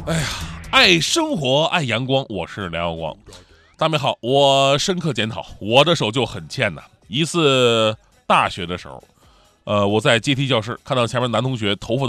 哎呀，爱生活，爱阳光，我是梁耀光。大妹好，我深刻检讨，我的手就很欠呐。一次大学的时候，我在阶梯教室看到前面男同学头发